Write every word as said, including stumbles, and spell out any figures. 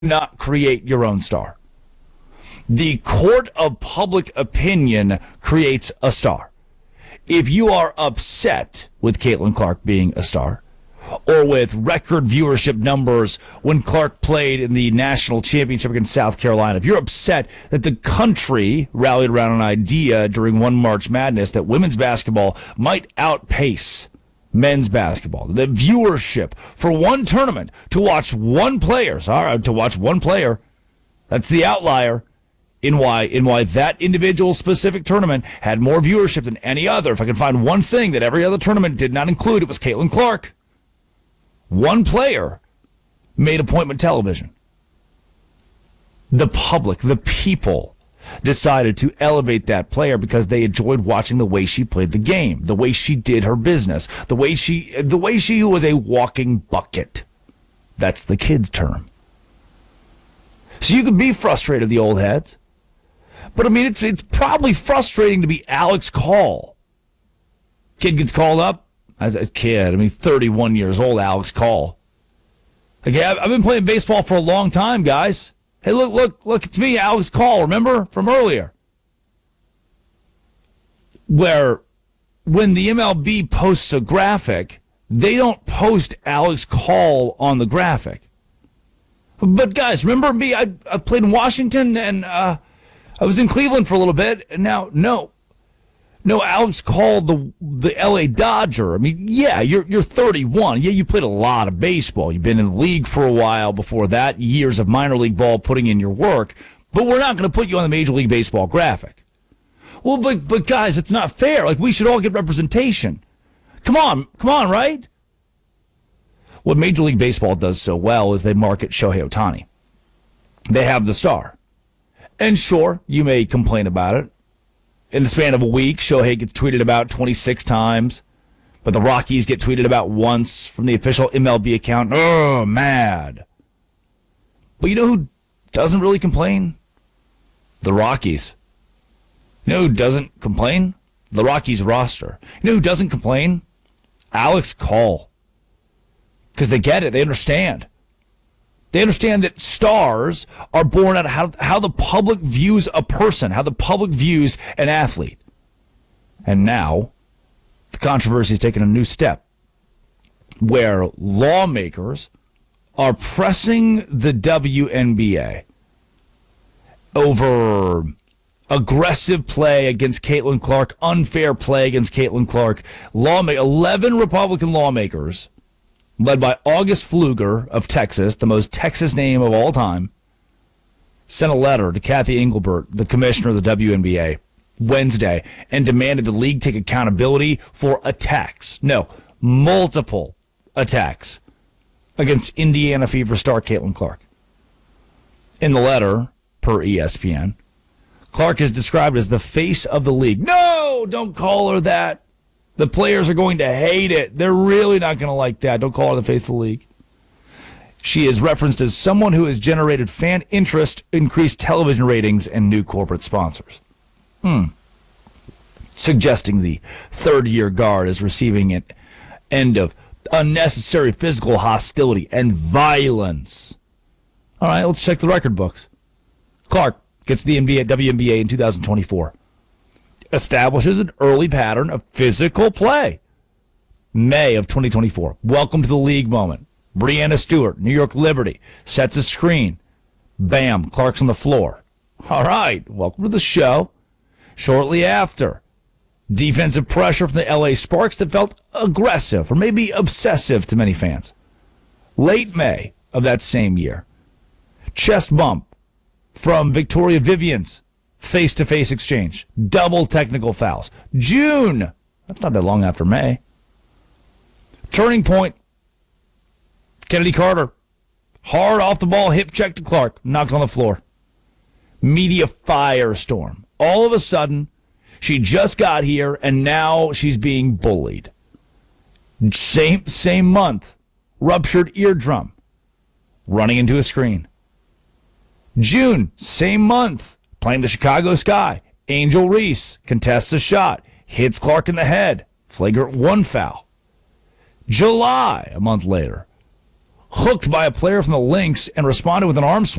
not create your own star. The court of public opinion creates a star. If you are upset with Caitlin Clark being a star, or with record viewership numbers when Clark played in the national championship against South Carolina, if you're upset that the country rallied around an idea during one March Madness that women's basketball might outpace men's basketball, the viewership for one tournament to watch one player, sorry, to watch one player, that's the outlier in why in why that individual specific tournament had more viewership than any other. If I can find one thing that every other tournament did not include, it was Caitlin Clark. One player made appointment television. The public, the people, decided to elevate that player because they enjoyed watching the way she played the game, the way she did her business, the way she the way she was a walking bucket. That's the kids' term. So you could be frustrated, the old heads. But I mean, it's it's probably frustrating to be Alex Call. Kid gets called up. As a kid, I mean, thirty-one years old, Alex Call. Okay, I've been playing baseball for a long time, guys. Hey, look, look, look, it's me, Alex Call, remember from earlier? Where when the M L B posts a graphic, they don't post Alex Call on the graphic. But guys, remember me? I, I played in Washington, and uh, I was in Cleveland for a little bit, and now, no. No, Alex Call the the L A Dodger. I mean, yeah, you're you're thirty-one. Yeah, you played a lot of baseball. You've been in the league for a while before that, years of minor league ball putting in your work. But we're not going to put you on the Major League Baseball graphic. Well, but but guys, it's not fair. Like, we should all get representation. Come on, come on, right? What Major League Baseball does so well is they market Shohei Ohtani. They have the star. And sure, you may complain about it. In the span of a week, Shohei gets tweeted about twenty-six times, but the Rockies get tweeted about once from the official M L B account. Oh, mad. But you know who doesn't really complain? The Rockies. You know who doesn't complain? The Rockies roster. You know who doesn't complain? Alex Call. Because they get it. They understand. They understand that stars are born out of how, how the public views a person, how the public views an athlete. And now, the controversy has taken a new step, where lawmakers are pressing the W N B A over aggressive play against Caitlin Clark, unfair play against Caitlin Clark. Lawma- eleven Republican lawmakers, led by August Pfluger of Texas, the most Texas name of all time, sent a letter to Kathy Engelbert, the commissioner of the W N B A, Wednesday, and demanded the league take accountability for attacks. No, multiple attacks against Indiana Fever star Caitlin Clark. In the letter, per E S P N, Clark is described as the face of the league. No, don't call her that. The players are going to hate it. They're really not going to like that. Don't call her the face of the league. She is referenced as someone who has generated fan interest, increased television ratings, and new corporate sponsors. Hmm. Suggesting the third-year guard is receiving an end of unnecessary physical hostility and violence. All right, let's check the record books. Clark gets the N B A, W N B A in two thousand twenty-four. Establishes an early pattern of physical play. May of twenty twenty-four. Welcome to the league moment. Breanna Stewart, New York Liberty, sets a screen. Bam, Clark's on the floor. All right, welcome to the show. Shortly after, defensive pressure from the L A Sparks that felt aggressive or maybe obsessive to many fans. Late May of that same year, chest bump from Victoria Vivian's face-to-face exchange. Double technical fouls. June. That's not that long after May. Turning point. Kennedy Carter. Hard off the ball, hip check to Clark. Knocked on the floor. Media firestorm. All of a sudden, she just got here, and now she's being bullied. Same, same month. Ruptured eardrum. Running into a screen. June. Same month. Playing the Chicago Sky. Angel Reese contests a shot. Hits Clark in the head. Flagrant one foul. July, a month later. hooked by a player from the Lynx and responded with an arm